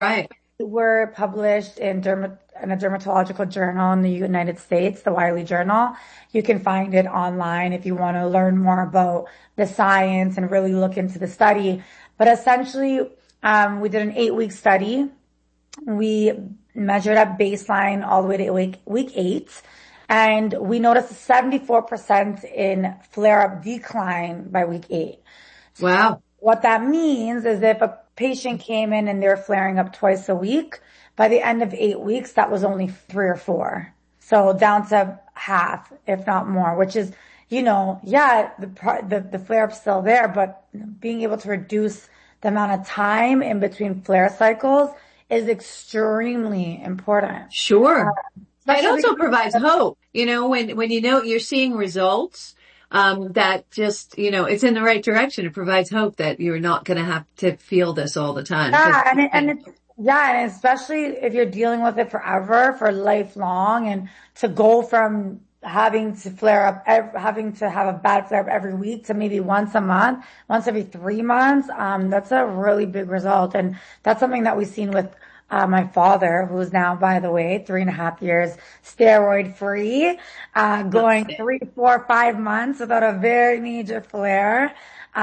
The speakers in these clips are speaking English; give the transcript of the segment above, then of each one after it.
Right. Were published in a dermatological journal in the United States, the Wiley Journal. You can find it online if you want to learn more about the science and really look into the study. But essentially, we did an 8-week study. We measured up baseline all the way to week 8. And we noticed a 74% in flare-up decline by week 8. Wow. What that means is if a patient came in and they're flaring up twice a week, by the end of 8 weeks, that was only 3 or 4. So down to half, if not more, which is, yeah, the flare-up's still there, but being able to reduce the amount of time in between flare cycles is extremely important. Sure. It Especially also provides hope, when you're seeing results, that just, it's in the right direction. It provides hope that you're not going to have to feel this all the time. yeah, and especially if you're dealing with it forever, for lifelong, and to go from having to flare up, having to have a bad flare up every week to maybe once a month, once every 3 months, that's a really big result. And that's something that we've seen with my father, who's now, by the way, 3.5 years steroid free, going 3, 4, 5 months without a very major flare.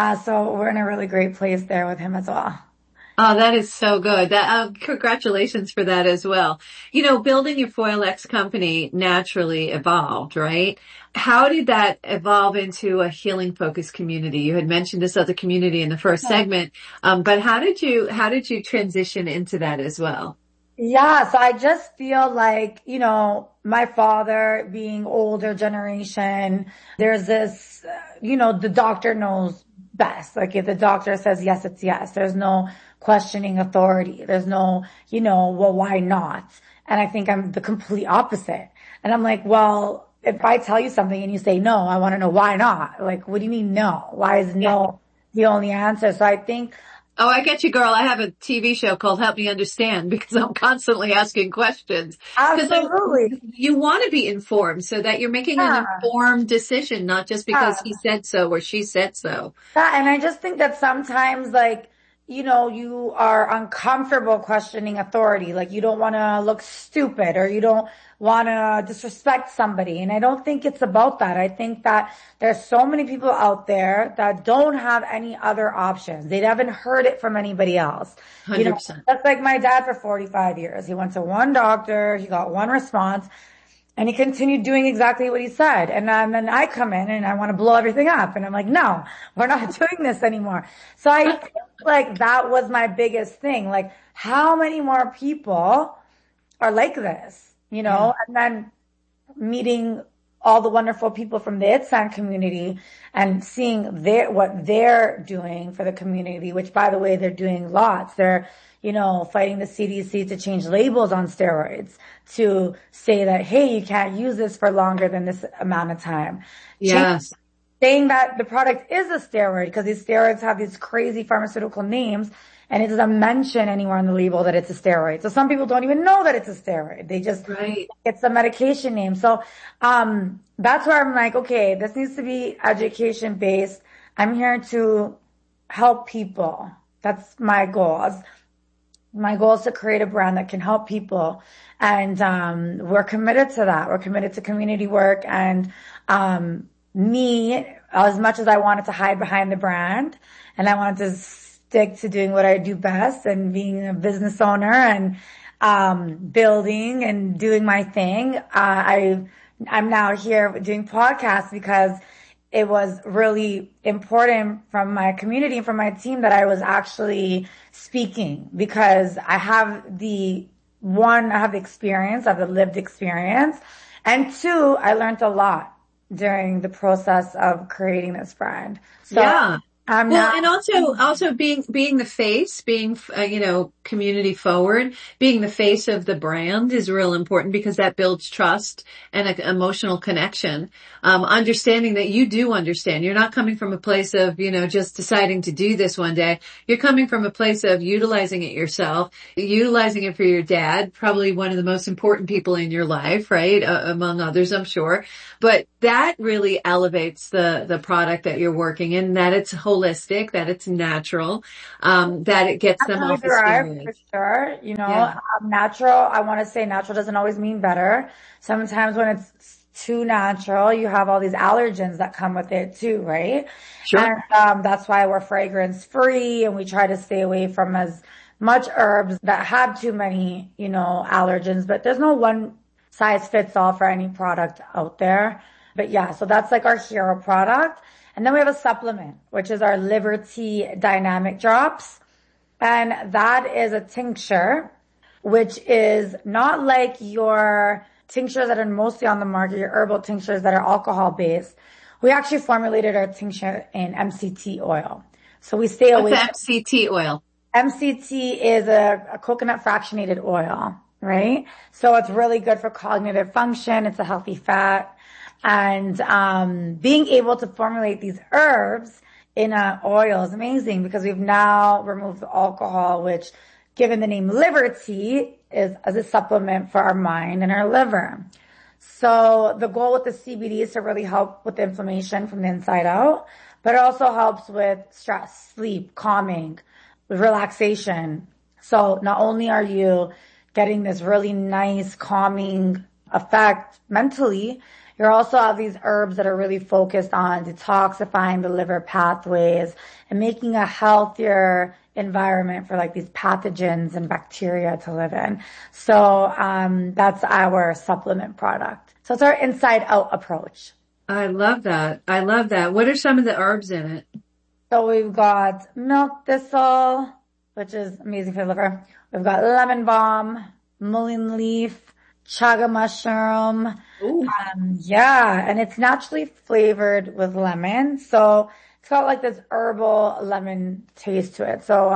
So we're in a really great place there with him as well. Oh, that is so good. Congratulations for that as well. Building your FoilX company naturally evolved, right? How did that evolve into a healing focused community? You had mentioned this other community in the first segment. But how did you transition into that as well? Yeah, so I just feel like, my father being older generation, there's this, the doctor knows best. Like if the doctor says yes, it's yes. There's no questioning authority. There's no, well, why not? And I think I'm the complete opposite. And I'm like, well, if I tell you something and you say no, I want to know why not. Like, what do you mean no? Why is no the only answer? So I think, oh, I get you, girl. I have a TV show called Help Me Understand because I'm constantly asking questions. Because absolutely. you want to be informed so that you're making an Yeah. informed decision, not just because he Yeah. said so or she said so. Yeah, and I just think that sometimes, like, you are uncomfortable questioning authority. Like, you don't want to look stupid or you don't want to disrespect somebody. And I don't think it's about that. I think that there's so many people out there that don't have any other options. They haven't heard it from anybody else. 100%. That's like my dad for 45 years. He went to one doctor. He got one response. And he continued doing exactly what he said. And then I come in and I want to blow everything up. And I'm like, no, we're not doing this anymore. So I think like that was my biggest thing. Like, how many more people are like this, Yeah. And then meeting all the wonderful people from the ITSAN community and seeing what they're doing for the community, which by the way, they're doing lots. They're, fighting the CDC to change labels on steroids to say that, hey, you can't use this for longer than this amount of time. Yes. Saying that the product is a steroid because these steroids have these crazy pharmaceutical names and it doesn't mention anywhere on the label that it's a steroid. So some people don't even know that it's a steroid. They just, Right. it's a medication name. So, that's where I'm like, okay, this needs to be education based. I'm here to help people. That's my goal. My goal is to create a brand that can help people. And, we're committed to that. We're committed to community work and, me, as much as I wanted to hide behind the brand and I wanted to stick to doing what I do best and being a business owner and, building and doing my thing, I'm now here doing podcasts because it was really important from my community and from my team that I was actually speaking because I have the experience, I have the lived experience. And 2, I learned a lot during the process of creating this brand. So Yeah. I'm Well, now, and also being the face, being, community forward, being the face of the brand is real important because that builds trust and an emotional connection. Understanding that you do understand. You're not coming from a place of, just deciding to do this one day. You're coming from a place of utilizing it yourself, utilizing it for your dad, probably one of the most important people in your life, right? Among others, I'm sure. But that really elevates the product that you're working in, that it's holistic holistic, that it's natural, that it gets them Naturally off the derived for steroids. sure. Yeah, Natural, I want to say natural doesn't always mean better. Sometimes when it's too natural, you have all these allergens that come with it too, right? sure. And that's why we're fragrance free and we try to stay away from as much herbs that have too many, allergens, but there's no one size fits all for any product out there. But yeah, so that's like our hero product. And then we have a supplement, which is our Liberty Dynamic Drops. And that is a tincture, which is not like your tinctures that are mostly on the market, your herbal tinctures that are alcohol based. We actually formulated our tincture in MCT oil. So we stay What's away the from MCT oil? MCT is a coconut fractionated oil, right? So it's really good for cognitive function. It's a healthy fat. And being able to formulate these herbs in an oil is amazing because we've now removed the alcohol, which, given the name Liberty, is as a supplement for our mind and our liver. So the goal with the CBD is to really help with the inflammation from the inside out, but it also helps with stress, sleep, calming, relaxation. So not only are you getting this really nice calming effect mentally, you also have these herbs that are really focused on detoxifying the liver pathways and making a healthier environment for like these pathogens and bacteria to live in. So that's our supplement product. So it's our inside out approach. I love that. I love that. What are some of the herbs in it? So we've got milk thistle, which is amazing for the liver. We've got lemon balm, mullein leaf, chaga mushroom. Ooh. And it's naturally flavored with lemon. So it's got like this herbal lemon taste to it. So,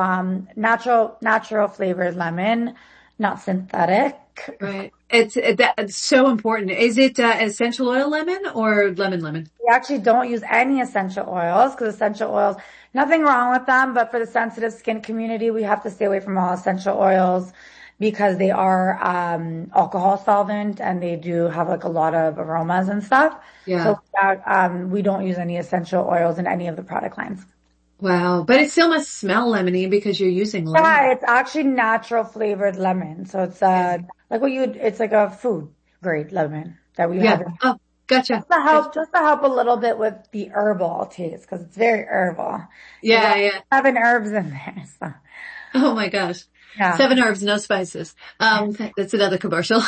natural flavored lemon, not synthetic. Right. It's so important. Is it essential oil lemon or lemon? We actually don't use any essential oils because essential oils, nothing wrong with them, but for the sensitive skin community, we have to stay away from all essential oils because they are alcohol solvent and they do have like a lot of aromas and stuff. Yeah. So we don't use any essential oils in any of the product lines. Wow. But it still must smell lemony because you're using lemon. Yeah, it's actually natural flavored lemon. So it's it's like a food grade lemon that we have. Oh, gotcha. Just to help a little bit with the herbal taste because it's very herbal. Yeah. Having herbs in there. So. Oh my gosh. Yeah. 7 herbs, no spices. That's another commercial.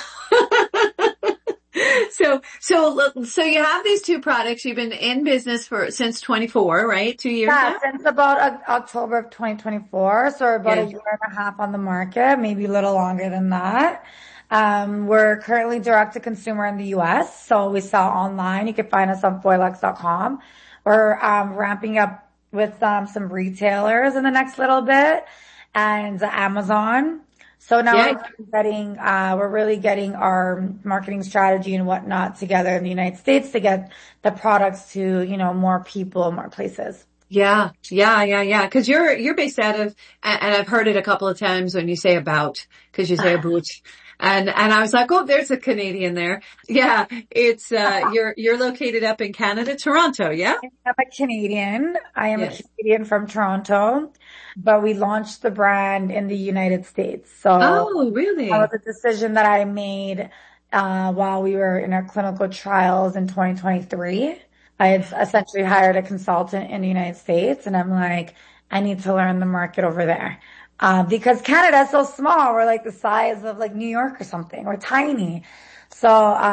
So you have these two products. You've been in business since 24, right? 2 years now? Since about October of 2024. So about a year and a half on the market, maybe a little longer than that. We're currently direct to consumer in the US. So we sell online. You can find us on foilex.com. We're, ramping up with, some retailers in the next little bit and Amazon. So now we're really getting our marketing strategy and whatnot together in the United States to get the products to, more people, more places. Yeah. Cause you're based out of, and I've heard it a couple of times when you say about, cause you say about. And I was like, oh, there's a Canadian there. Yeah. It's, you're located up in Canada, Toronto. Yeah. I'm a Canadian. I am a Canadian from Toronto, but we launched the brand in the United States. So. Oh, really? That was a decision that I made, while we were in our clinical trials in 2023. I had essentially hired a consultant in the United States and I'm like, I need to learn the market over there. Because Canada is so small. We're like the size of like New York or something. We're tiny. So,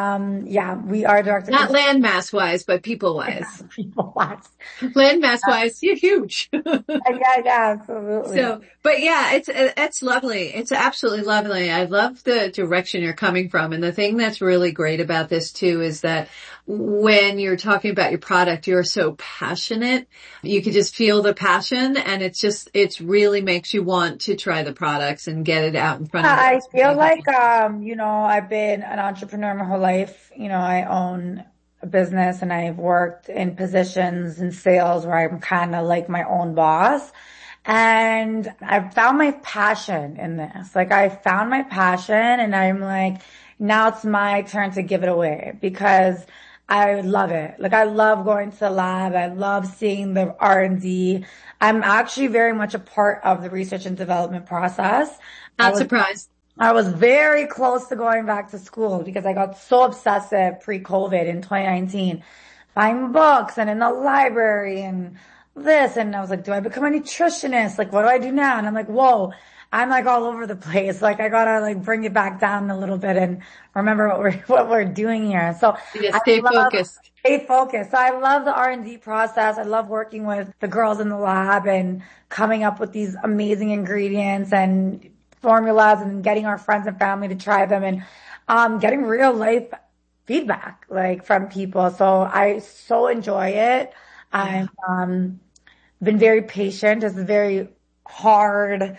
we are direct to Not landmass wise, but people wise. People wise. Landmass wise, you're huge. Yeah, absolutely. So, but yeah, it's lovely. It's absolutely lovely. I love the direction you're coming from. And the thing that's really great about this too is that when you're talking about your product, you're so passionate. You could just feel the passion and it really makes you want to try the products and get it out in front of I feel like, I've been an entrepreneur my whole life. I own a business and I've worked in positions in sales where I'm kind of like my own boss. And I've found my passion in this. Like I found my passion and I'm like, now it's my turn to give it away because I love it. Like I love going to the lab. I love seeing the R&D. I'm actually very much a part of the research and development process. I Not was surprised. I was very close to going back to school because I got so obsessive pre-COVID in 2019, buying books and in the library and this. And I was like, do I become a nutritionist? Like, what do I do now? And I'm like, whoa, I'm like all over the place. Like, I gotta like bring it back down a little bit and remember what we're doing here. So Yeah, I stay love focused. stay focused. So I love the R&D process. I love working with the girls in the lab and coming up with these amazing ingredients and formulas and getting our friends and family to try them and getting real life feedback like from people. So I so enjoy it. Yeah. I've been very patient. It's a very hard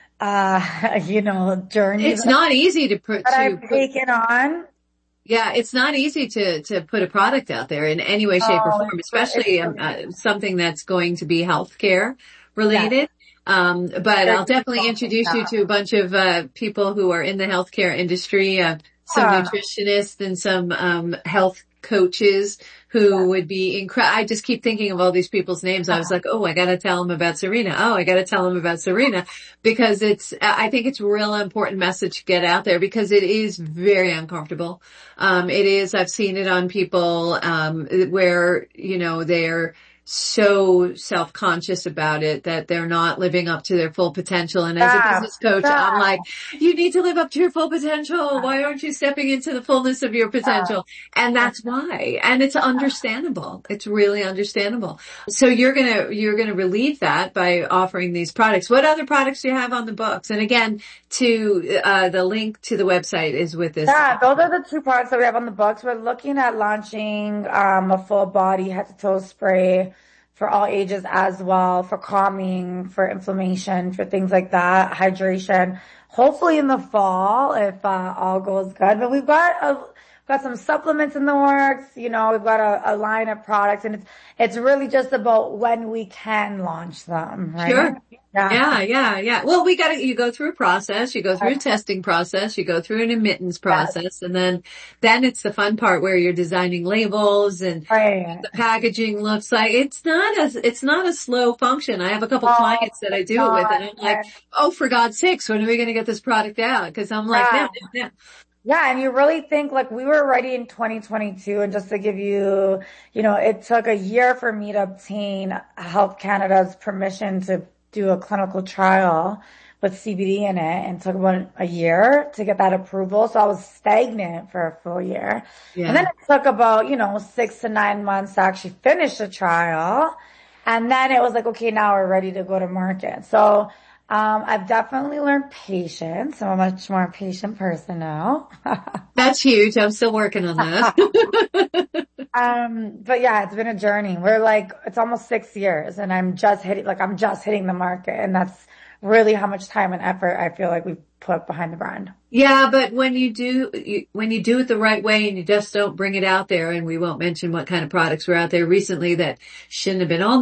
journey It's not easy that I've taken on. yeah, it's not easy to put a product out there in any way, shape or Oh, form, especially something that's going to be healthcare yeah, related. But very I'll definitely difficult. introduce you to a bunch of, people who are in the healthcare industry, some Yeah. nutritionists and some, health coaches who would be I just keep thinking of all these people's names. I was like, oh, I got to tell them about Serena. Oh, I got to tell them about Serena because I think it's a real important message to get out there because it is very uncomfortable. It is, I've seen it on people, where, they're so self-conscious about it that they're not living up to their full potential. And as a Yeah. business coach, I'm like, you need to live up to your full potential. Why aren't you stepping into the fullness of your potential? And that's why. And it's understandable. It's really understandable. So you're gonna relieve that by offering these products. What other products do you have on the books? And again, the link to the website is with this. Yeah, those are the two products that we have on the books. We're looking at launching a full body head to toe spray for all ages as well, for calming, for inflammation, for things like that, hydration. Hopefully in the fall if all goes good. But we've got some supplements in the works. We've got a line of products, and it's really just about when we can launch them, right? Sure. Yeah. Yeah. Well, you go through a process, you go through a testing process, you go through an admittance Yes. process, and then it's the fun part where you're designing labels and Right. the packaging looks like. It's not a slow function. I have a couple Oh, clients that I it's do it with, not. and I'm like, oh, for God's sakes, when are we going to get this product out? Cause I'm like, Yeah. no. Yeah, and you really think like we were ready in 2022, and just to give you, it took a year for me to obtain Health Canada's permission to do a clinical trial with CBD in it, and took about a year to get that approval. So I was stagnant for a full year. And then Yeah. it took about, 6 to 9 months to actually finish the trial. And then it was like, okay, now we're ready to go to market. So I've definitely learned patience. I'm a much more patient person now. That's huge. I'm still working on that. But yeah, it's been a journey. It's almost 6 years, and I'm just hitting the market, and that's really how much time and effort I feel like we put behind the brand. Yeah, but when you do it the right way and you just don't bring it out there, and we won't mention what kind of products were out there recently that shouldn't have been on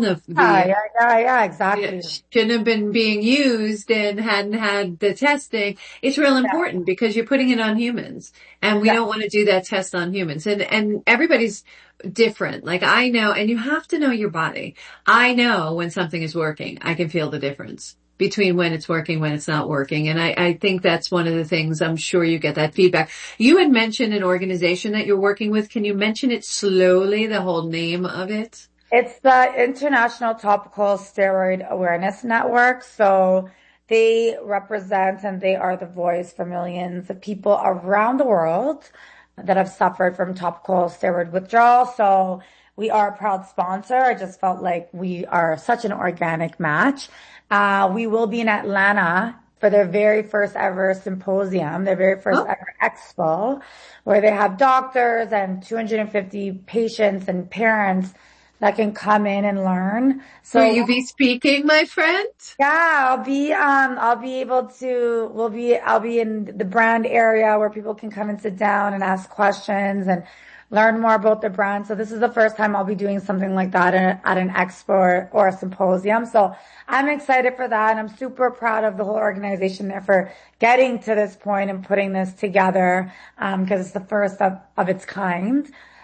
Yeah, exactly. shouldn't have been being used and hadn't had the testing. It's real Yeah, important because you're putting it on humans, and we yeah. don't want to do that test on humans. And everybody's different. Like I know, and you have to know your body. I know when something is working. I can feel the difference between when it's working, when it's not working. And I think that's one of the things. I'm sure you get that feedback. You had mentioned an organization that you're working with. Can you mention it slowly, the whole name of it? It's the International Topical Steroid Awareness Network. So they represent and they are the voice for millions of people around the world that have suffered from topical steroid withdrawal. So we are a proud sponsor. I just felt like we are such an organic match. We will be in Atlanta for their very first ever symposium, their very first Oh, ever expo, where they have doctors and 250 patients and parents that can come in and learn. will So you be speaking, my friend? yeah, I'll be able to, I'll be in the brand area where people can come and sit down and ask questions and learn more about the brand. So this is the first time I'll be doing something like that at an expo or a symposium. So I'm excited for that. And I'm super proud of the whole organization there for getting to this point and putting this together, because it's the first of its kind.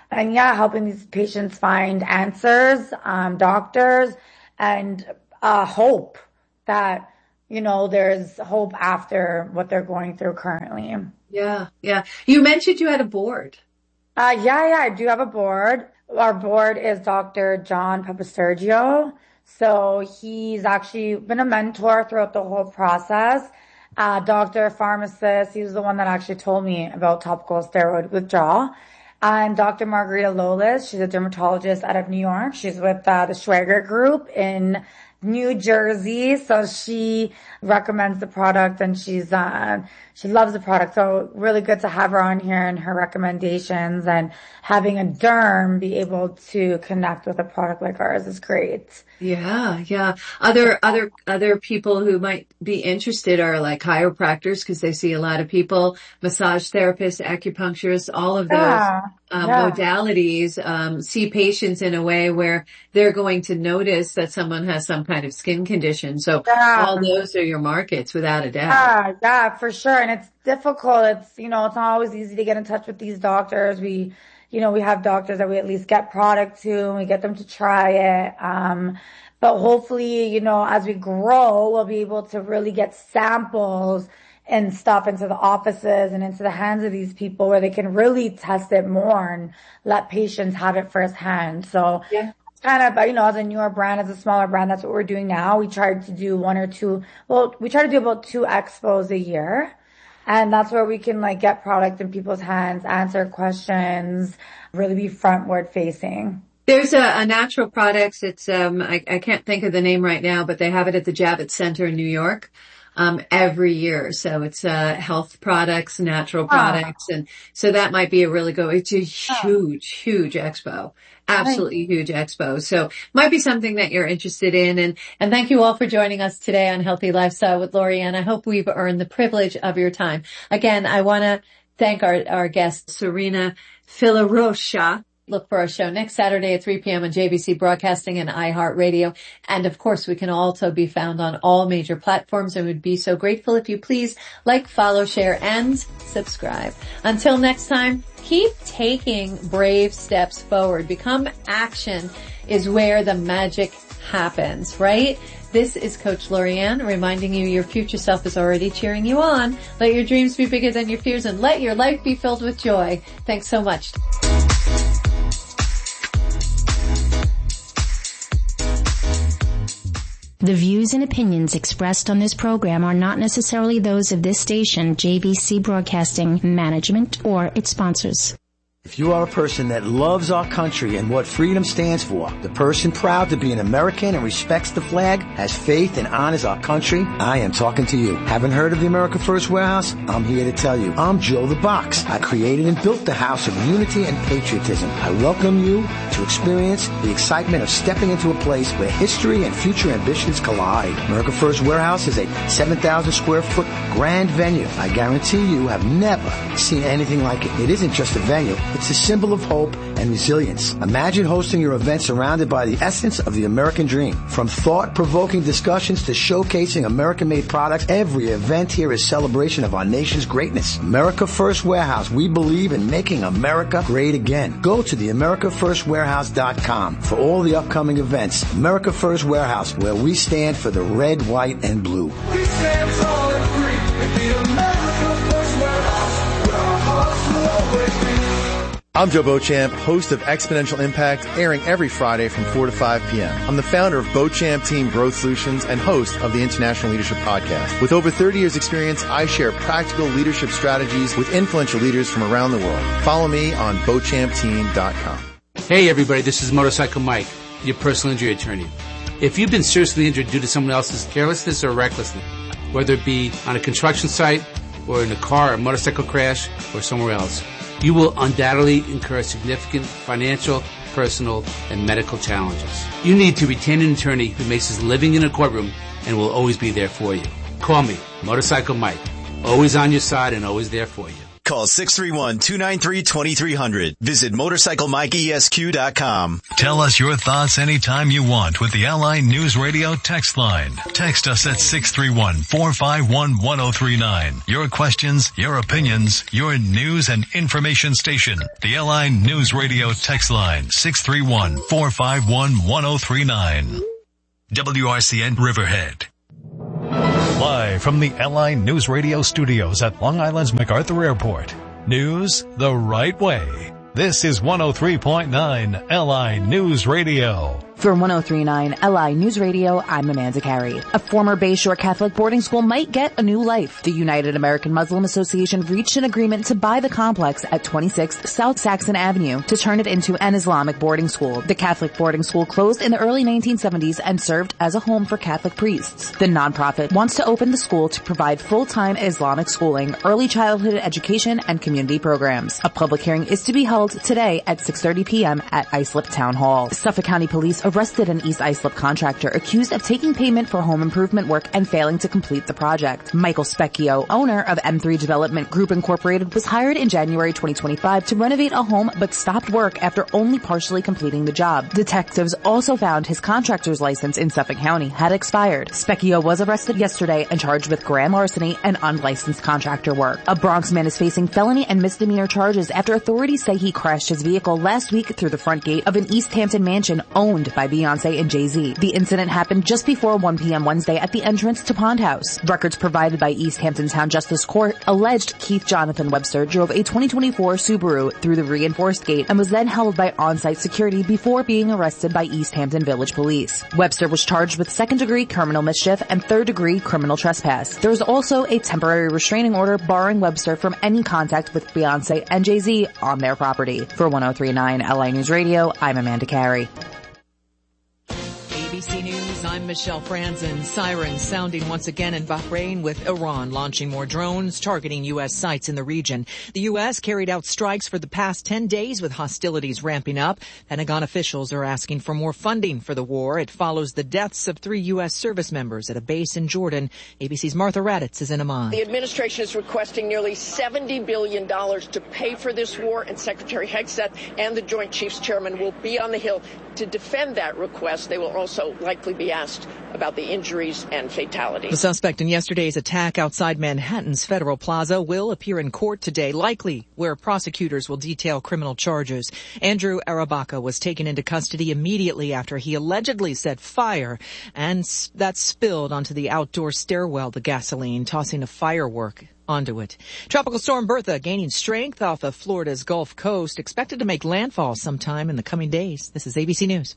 And yeah, helping these patients find answers, doctors, and hope that, there's hope after what they're going through currently. Yeah, yeah. You mentioned you had a board. Yeah, I do have a board. Our board is Dr. John Papasergio. So he's actually been a mentor throughout the whole process. Doctor pharmacist, he was the one that actually told me about topical steroid withdrawal. And Dr. Margarita Lolis, she's a dermatologist out of New York. She's with the Schwager Group in New Jersey. So she recommends the product and she loves the product. So really good to have her on here and her recommendations, and having a derm be able to connect with a product like ours is great. Yeah, yeah. Other people who might be interested are like chiropractors, because they see a lot of people, massage therapists, acupuncturists, all of those modalities, see patients in a way where they're going to notice that someone has some kind of skin condition. So all those are your markets without a doubt. Yeah, for sure. And it's difficult. It's not always easy to get in touch with these doctors. We have doctors that we at least get product to, and we get them to try it. But hopefully, as we grow, we'll be able to really get samples and stuff into the offices and into the hands of these people where they can really test it more and let patients have it firsthand. So yeah. Kind of, as a newer brand, as a smaller brand, that's what we're doing now. We try to do we try to do about 2 expos a year. And that's where we can get product in people's hands, answer questions, really be frontward facing. There's a natural products. It's, I can't think of the name right now, but they have it at the Javits Center in New York, every year. So it's, health products, natural products. And so that might be a really it's a huge expo. Absolutely huge expo. So might be something that you're interested in. And thank you all for joining us today on Healthy Lifestyle with Lori-Ann. I hope we've earned the privilege of your time. Again, I want to thank our guest, Serena Filarosha. Look for our show next Saturday at 3 p.m. on JVC Broadcasting and iHeartRadio. And of course, we can also be found on all major platforms, and we'd be so grateful if you please follow, share, and subscribe. Until next time, keep taking brave steps forward. Become action is where the magic happens, right? This is Coach Lori-Ann reminding you your future self is already cheering you on. Let your dreams be bigger than your fears, and let your life be filled with joy. Thanks so much. The views and opinions expressed on this program are not necessarily those of this station, JVC Broadcasting, management, or its sponsors. If you are a person that loves our country and what freedom stands for, the person proud to be an American and respects the flag, has faith and honors our country, I am talking to you. Haven't heard of the America First Warehouse? I'm here to tell you. I'm Joe the Box. I created and built the house of unity and patriotism. I welcome you to experience the excitement of stepping into a place where history and future ambitions collide. America First Warehouse is a 7,000 square foot grand venue. I guarantee you have never seen anything like it. It isn't just a venue. It's a symbol of hope and resilience. Imagine hosting your event surrounded by the essence of the American dream. From thought-provoking discussions to showcasing American-made products, every event here is celebration of our nation's greatness. America First Warehouse. We believe in making America great again. Go to theamericafirstwarehouse.com for all the upcoming events. America First Warehouse, where we stand for the red, white, and blue. We stand tall and free in the America First Warehouse, where our hearts will always be. I'm Joe Beauchamp, host of Exponential Impact, airing every Friday from 4 to 5 p.m. I'm the founder of Beauchamp Team Growth Solutions and host of the International Leadership Podcast. With over 30 years experience, I share practical leadership strategies with influential leaders from around the world. Follow me on BeauchampTeam.com. Hey everybody, this is Motorcycle Mike, your personal injury attorney. If you've been seriously injured due to someone else's carelessness or recklessness, whether it be on a construction site or in a car or motorcycle crash or somewhere else, you will undoubtedly incur significant financial, personal, and medical challenges. You need to retain an attorney who makes his living in a courtroom and will always be there for you. Call me, Motorcycle Mike. Always on your side and always there for you. Call 631-293-2300. Visit MotorcycleMikeESQ.com. Tell us your thoughts anytime you want with the Ally News Radio text line. Text us at 631-451-1039. Your questions, your opinions, your news and information station. The Ally News Radio text line, 631-451-1039. WRCN Riverhead. Live from the LI News Radio studios at Long Island's MacArthur Airport. News the right way. This is 103.9 LI News Radio. For 103.9 LI News Radio, I'm Amanda Carey. A former Bayshore Catholic boarding school might get a new life. The United American Muslim Association reached an agreement to buy the complex at 26 South Saxon Avenue to turn it into an Islamic boarding school. The Catholic boarding school closed in the early 1970s and served as a home for Catholic priests. The nonprofit wants to open the school to provide full-time Islamic schooling, early childhood education, and community programs. A public hearing is to be held today at 6:30 p.m. at Islip Town Hall. Suffolk County Police arrested an East Islip contractor accused of taking payment for home improvement work and failing to complete the project. Michael Specchio, owner of M3 Development Group Incorporated, was hired in January 2025 to renovate a home but stopped work after only partially completing the job. Detectives also found his contractor's license in Suffolk County had expired. Specchio was arrested yesterday and charged with grand larceny and unlicensed contractor work. A Bronx man is facing felony and misdemeanor charges after authorities say he crashed his vehicle last week through the front gate of an East Hampton mansion owned by Beyonce and Jay-Z. The incident happened just before 1 p.m. Wednesday at the entrance to Pond House. Records provided by East Hampton Town Justice Court alleged Keith Jonathan Webster drove a 2024 Subaru through the reinforced gate and was then held by on-site security before being arrested by East Hampton Village Police. Webster was charged with second-degree criminal mischief and third-degree criminal trespass. There was also a temporary restraining order barring Webster from any contact with Beyonce and Jay-Z on their property. For 103.9 LI News Radio, I'm Amanda Carey. ABC News, I'm Michelle Franzen. Sirens sounding once again in Bahrain with Iran launching more drones targeting U.S. sites in the region. The U.S. carried out strikes for the past 10 days with hostilities ramping up. Pentagon officials are asking for more funding for the war. It follows the deaths of 3 U.S. service members at a base in Jordan. ABC's Martha Raddatz is in Amman. The administration is requesting nearly $70 billion to pay for this war, and Secretary Hegseth and the Joint Chiefs Chairman will be on the Hill to defend that request. They will also likely be asked about the injuries and fatalities. The suspect in yesterday's attack outside Manhattan's Federal Plaza will appear in court today, likely where prosecutors will detail criminal charges. Andrew Arabaka was taken into custody immediately after he allegedly set fire, and that spilled onto the outdoor stairwell, the gasoline, tossing a firework onto it. Tropical storm Bertha gaining strength off of Florida's Gulf Coast, expected to make landfall sometime in the coming days. This is ABC News.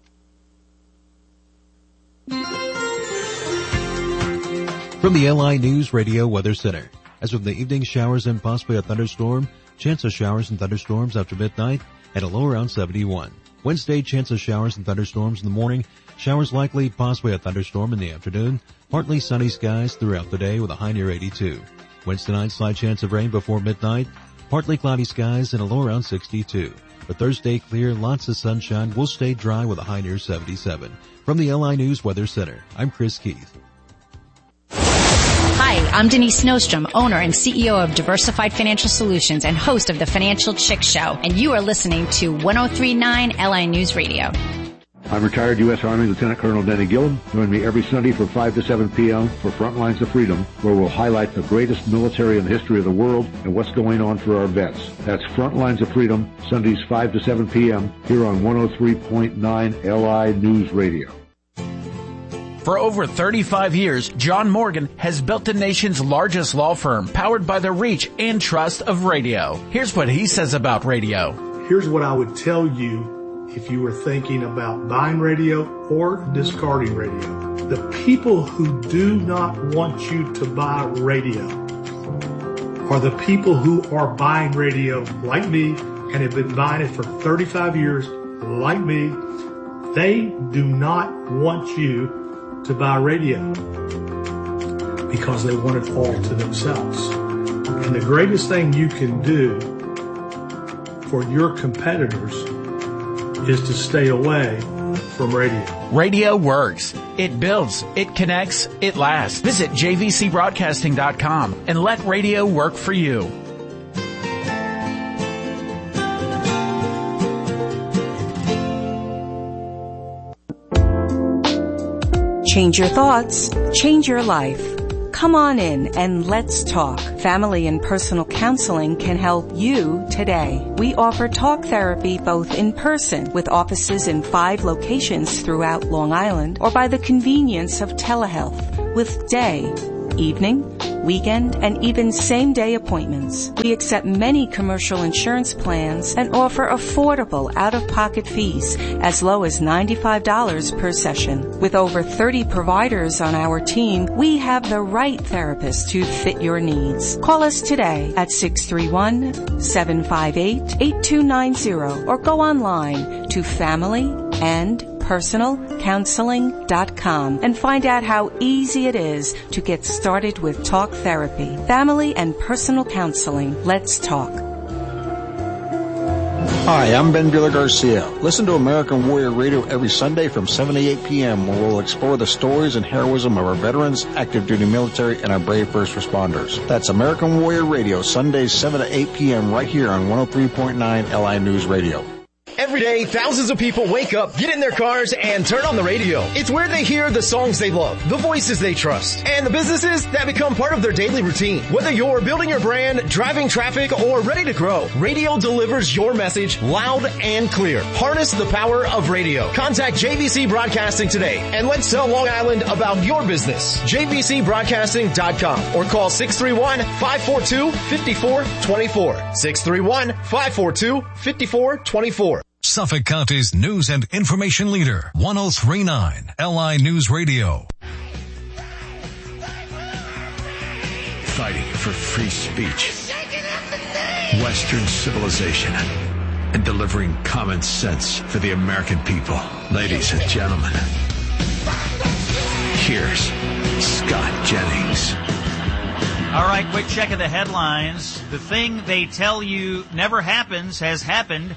From the LI News Radio Weather Center. As of the evening, showers and possibly a thunderstorm. Chance of showers and thunderstorms after midnight at a low around 71. Wednesday, chance of showers and thunderstorms in the morning. Showers likely, possibly a thunderstorm in the afternoon. Partly sunny skies throughout the day with a high near 82. Wednesday night, slight chance of rain before midnight. Partly cloudy skies and a low around 62. For Thursday, clear, lots of sunshine. Will stay dry with a high near 77. From the LI News Weather Center, I'm Chris Keith. Hi, I'm Denise Nostrom, owner and CEO of Diversified Financial Solutions and host of the Financial Chick Show, and you are listening to 103.9 LI News Radio. I'm retired U.S. Army Lieutenant Colonel Denny Gillum. Join me every Sunday from 5 to 7 p.m. for Front Lines of Freedom, where we'll highlight the greatest military in the history of the world and what's going on for our vets. That's Front Lines of Freedom, Sundays 5 to 7 p.m. here on 103.9 LI News Radio. For over 35 years, John Morgan has built the nation's largest law firm, powered by the reach and trust of radio. Here's what he says about radio. Here's what I would tell you if you were thinking about buying radio or discarding radio. The people who do not want you to buy radio are the people who are buying radio like me and have been buying it for 35 years like me. They do not want you to buy radio because they want it all to themselves. And the greatest thing you can do for your competitors is to stay away from radio. Radio works. It builds. It connects. It lasts. Visit jvcbroadcasting.com and let radio work for you. Change your thoughts, change your life. Come on in and let's talk. Family and personal counseling can help you today. We offer talk therapy both in person with offices in 5 locations throughout Long Island or by the convenience of telehealth with day, evening, weekend, and even same-day appointments. We accept many commercial insurance plans and offer affordable out-of-pocket fees as low as $95 per session. With over 30 providers on our team, we have the right therapist to fit your needs. Call us today at 631-758-8290 or go online to familyandpersonalcounseling.com and find out how easy it is to get started with talk therapy. Family and personal counseling. Let's talk. Hi, I'm Ben Bueller Garcia. Listen to American Warrior Radio every Sunday from 7 to 8 p.m. where we'll explore the stories and heroism of our veterans, active duty military, and our brave first responders. That's American Warrior Radio, Sundays 7 to 8 p.m. right here on 103.9 LI News Radio. Every day, thousands of people wake up, get in their cars, and turn on the radio. It's where they hear the songs they love, the voices they trust, and the businesses that become part of their daily routine. Whether you're building your brand, driving traffic, or ready to grow, radio delivers your message loud and clear. Harness the power of radio. Contact JVC Broadcasting today, and let's tell Long Island about your business. JVCBroadcasting.com or call 631-542-5424. 631-542-5424. Suffolk County's news and information leader, 103.9 LI News Radio. Fighting for free speech, Western civilization, and delivering common sense for the American people. Ladies and gentlemen, here's Scott Jennings. All right, quick check of the headlines. The thing they tell you never happens has happened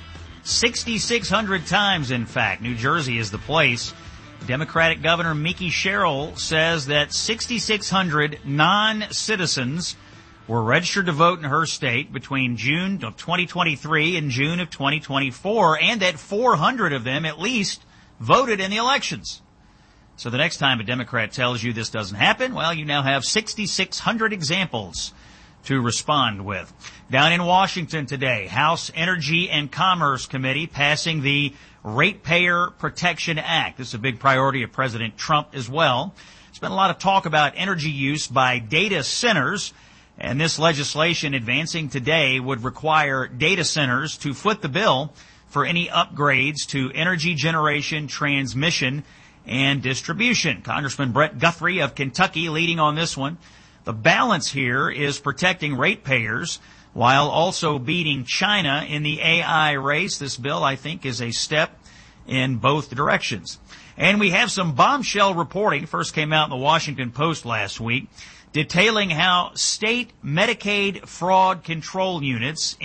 6,600 times, in fact. New Jersey is the place. Democratic Governor Mickey Sherrill says that 6,600 non-citizens were registered to vote in her state between June of 2023 and June of 2024, and that 400 of them at least voted in the elections. So the next time a Democrat tells you this doesn't happen, well, you now have 6,600 examples to respond with. Down in Washington today, House Energy and Commerce Committee passing the Ratepayer Protection Act. This is a big priority of President Trump as well. There's been a lot of talk about energy use by data centers, and this legislation advancing today would require data centers to foot the bill for any upgrades to energy generation, transmission, and distribution. Congressman Brett Guthrie of Kentucky leading on this one. The balance here is protecting ratepayers while also beating China in the AI race. This bill, I think, is a step in both directions. And we have some bombshell reporting, first came out in the Washington Post last week, detailing how state Medicaid fraud control units,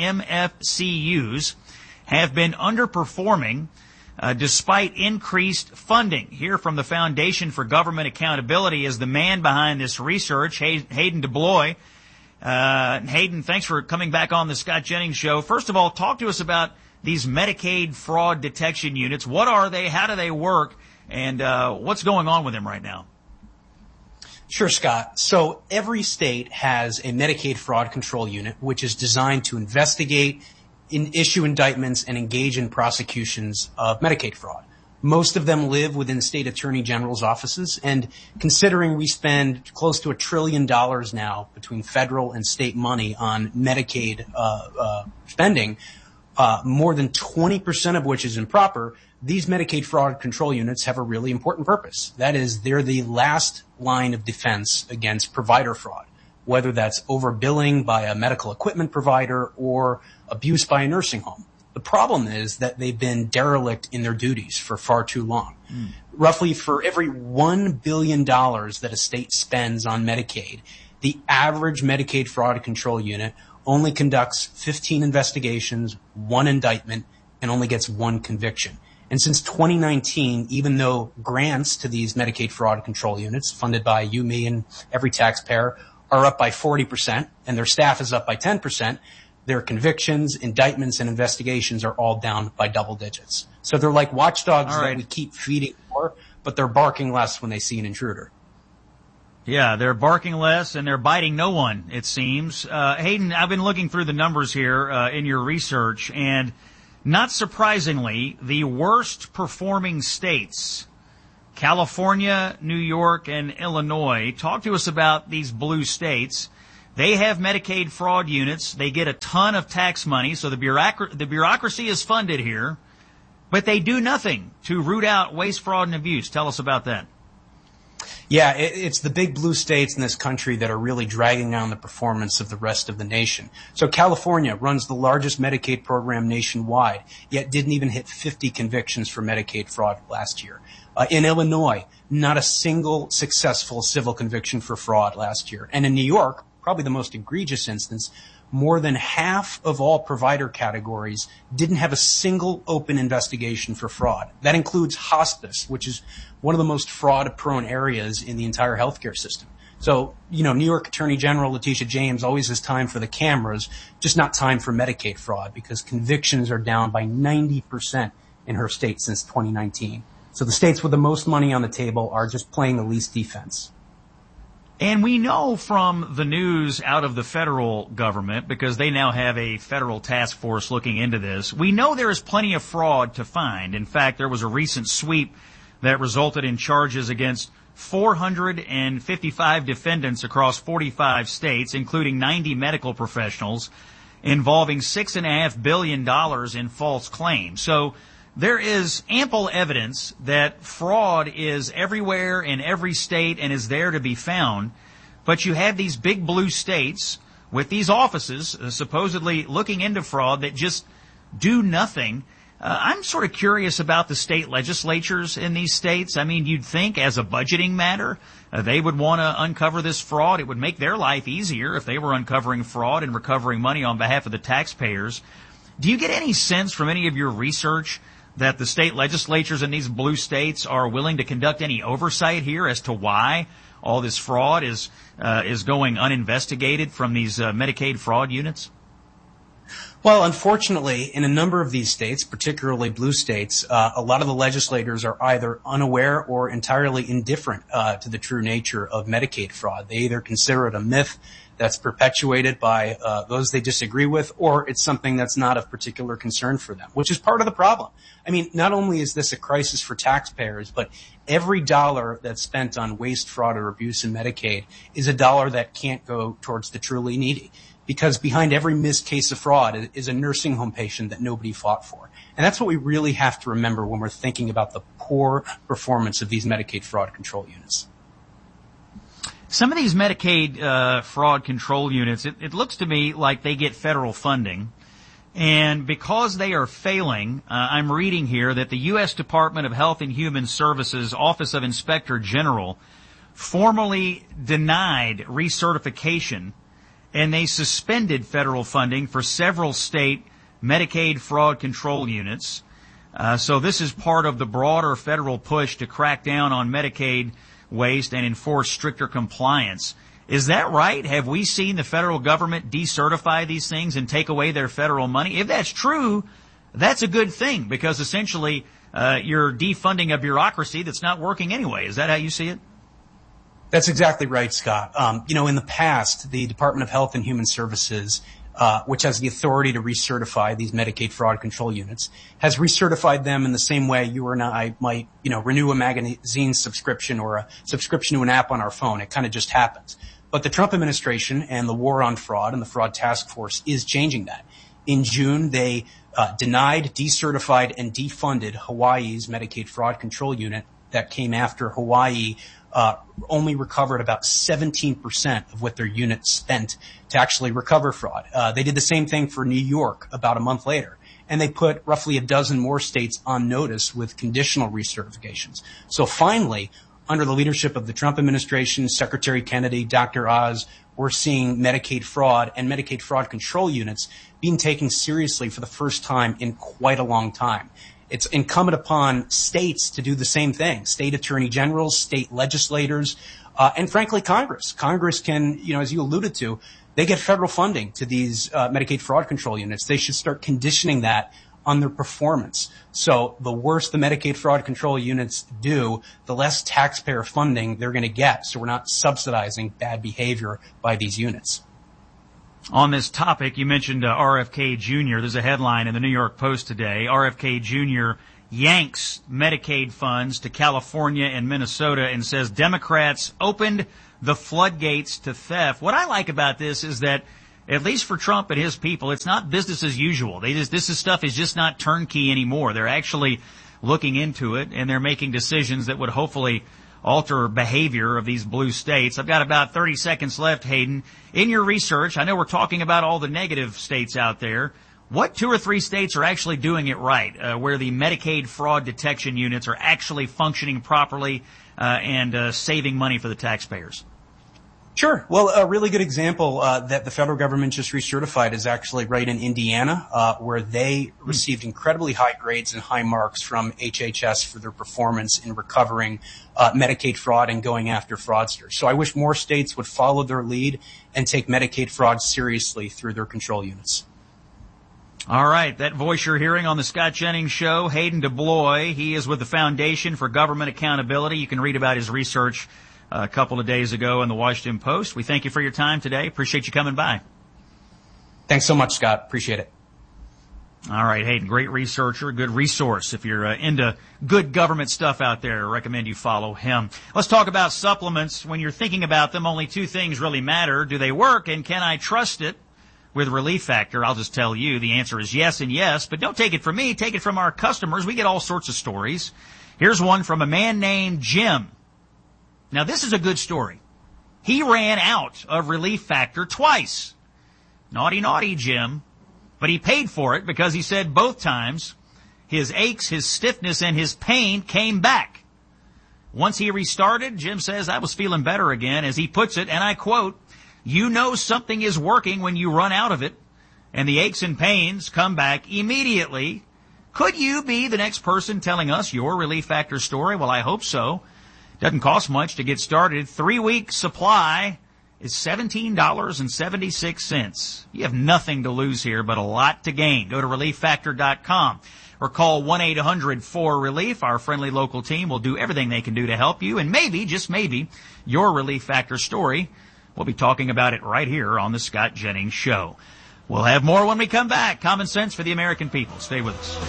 MFCUs, have been underperforming despite increased funding. Here from the Foundation for Government Accountability is the man behind this research, Hayden DeBlois. Hayden, thanks for coming back on the Scott Jennings Show. First of all, talk to us about these Medicaid fraud detection units. What are they? How do they work? And what's going on with them right now? Sure, Scott. So every state has a Medicaid fraud control unit, which is designed to investigate, issue indictments, and engage in prosecutions of Medicaid fraud. Most of them live within state attorney general's offices, and considering we spend close to $1 trillion now between federal and state money on Medicaid spending, more than 20% of which is improper, these Medicaid fraud control units have a really important purpose. That is, they're the last line of defense against provider fraud, whether that's overbilling by a medical equipment provider or abuse by a nursing home. The problem is that they've been derelict in their duties for far too long. Roughly for every $1 billion that a state spends on Medicaid, the average Medicaid fraud control unit only conducts 15 investigations, 1 indictment, and only gets 1 conviction. And since 2019, even though grants to these Medicaid fraud control units, funded by you, me, and every taxpayer, are up by 40%, and their staff is up by 10%, their convictions, indictments, and investigations are all down by double digits. So they're like watchdogs that we keep feeding more, but they're barking less when they see an intruder. Yeah, they're barking less and they're biting no one, it seems. Hayden, I've been looking through the numbers here in your research, and not surprisingly, the worst performing states, California, New York, and Illinois. Talk to us about these blue states. They have Medicaid fraud units. They get a ton of tax money, so the bureaucracy is funded here, but they do nothing to root out waste, fraud, and abuse. Tell us about that. Yeah, it's the big blue states in this country that are really dragging down the performance of the rest of the nation. So California runs the largest Medicaid program nationwide, yet didn't even hit 50 convictions for Medicaid fraud last year. In Illinois, not a single successful civil conviction for fraud last year. And in New York, probably the most egregious instance, more than half of all provider categories didn't have a single open investigation for fraud. That includes hospice, which is one of the most fraud-prone areas in the entire healthcare system. So, New York Attorney General Letitia James always has time for the cameras, just not time for Medicaid fraud, because convictions are down by 90% in her state since 2019. So the states with the most money on the table are just playing the least defense. And we know from the news out of the federal government, because they now have a federal task force looking into this, we know there is plenty of fraud to find. In fact, there was a recent sweep that resulted in charges against 455 defendants across 45 states, including 90 medical professionals, involving $6.5 billion in false claims. So there is ample evidence that fraud is everywhere in every state and is there to be found. But you have these big blue states with these offices supposedly looking into fraud that just do nothing. I'm sort of curious about the state legislatures in these states. I mean, you'd think as a budgeting matter, they would want to uncover this fraud. It would make their life easier if they were uncovering fraud and recovering money on behalf of the taxpayers. Do you get any sense from any of your research that the state legislatures in these blue states are willing to conduct any oversight here as to why all this fraud is going uninvestigated from these Medicaid fraud units? Well, unfortunately, in a number of these states, particularly blue states, a lot of the legislators are either unaware or entirely indifferent to the true nature of Medicaid fraud. They either consider it a myth that's perpetuated by those they disagree with, or it's something that's not of particular concern for them, which is part of the problem. I mean, not only is this a crisis for taxpayers, but every dollar that's spent on waste, fraud, or abuse in Medicaid is a dollar that can't go towards the truly needy. Because behind every missed case of fraud is a nursing home patient that nobody fought for. And that's what we really have to remember when we're thinking about the poor performance of these Medicaid fraud control units. Some of these Medicaid fraud control units, it looks to me like they get federal funding. And because they are failing, I'm reading here that the U.S. Department of Health and Human Services Office of Inspector General formally denied recertification, and they suspended federal funding for several state Medicaid fraud control units. So this is part of the broader federal push to crack down on Medicaid waste and enforce stricter compliance. Is that right? Have we seen the federal government decertify these things and take away their federal money? If that's true, that's a good thing, because essentially you're defunding a bureaucracy that's not working anyway. Is that how you see it? That's exactly right, Scott. In the past, the Department of Health and Human Services, which has the authority to recertify these Medicaid fraud control units, has recertified them in the same way you or I might, renew a magazine subscription or a subscription to an app on our phone. It kind of just happens. But the Trump administration and the war on fraud and the fraud task force is changing that. In June, they denied, decertified, and defunded Hawaii's Medicaid fraud control unit that came after Hawaii only recovered about 17% of what their unit spent to actually recover fraud. They did the same thing for New York about a month later. And they put roughly a dozen more states on notice with conditional recertifications. So finally, under the leadership of the Trump administration, Secretary Kennedy, Dr. Oz, we're seeing Medicaid fraud and Medicaid fraud control units being taken seriously for the first time in quite a long time. It's incumbent upon states to do the same thing. State attorney generals, state legislators, and frankly, Congress. Congress can, as you alluded to, they get federal funding to these Medicaid fraud control units. They should start conditioning that on their performance. So the worse the Medicaid fraud control units do, the less taxpayer funding they're going to get. So we're not subsidizing bad behavior by these units. On this topic, you mentioned RFK Jr. There's a headline in the New York Post today. RFK Jr. yanks Medicaid funds to California and Minnesota and says Democrats opened the floodgates to theft. What I like about this is that, at least for Trump and his people, it's not business as usual. This stuff is just not turnkey anymore. They're actually looking into it, and they're making decisions that would hopefully alter behavior of these blue states. I've got about 30 seconds left, Hayden. In your research, I know we're talking about all the negative states out there. What 2 or 3 states are actually doing it right, where the Medicaid fraud detection units are actually functioning properly and saving money for the taxpayers? Sure. Well, a really good example that the federal government just recertified is actually right in Indiana, where they received incredibly high grades and high marks from HHS for their performance in recovering Medicaid fraud and going after fraudsters. So I wish more states would follow their lead and take Medicaid fraud seriously through their control units. All right, that voice you're hearing on the Scott Jennings Show, Hayden DeBlois. He is with the Foundation for Government Accountability. You can read about his research a couple of days ago in the Washington Post. We thank you for your time today. Appreciate you coming by. Thanks so much, Scott. Appreciate it. All right, Hayden, great researcher, good resource. If you're into good government stuff out there, I recommend you follow him. Let's talk about supplements. When you're thinking about them, only 2 things really matter. Do they work, and can I trust it? With Relief Factor, I'll just tell you the answer is yes and yes, but don't take it from me. Take it from our customers. We get all sorts of stories. Here's one from a man named Jim. Now, this is a good story. He ran out of Relief Factor twice. Naughty, naughty, Jim. But he paid for it because he said both times his aches, his stiffness, and his pain came back. Once he restarted, Jim says, I was feeling better again. As he puts it, and I quote, "You know something is working when you run out of it, and the aches and pains come back immediately. Could you be the next person telling us your Relief Factor story?" Well, I hope so. Doesn't cost much to get started. 3-week supply is $17.76. You have nothing to lose here, but a lot to gain. Go to ReliefFactor.com or call 1-800-4RELIEF. Our friendly local team will do everything they can do to help you, and maybe, just maybe, your Relief Factor story. We'll be talking about it right here on the Scott Jennings Show. We'll have more when we come back. Common sense for the American people. Stay with us.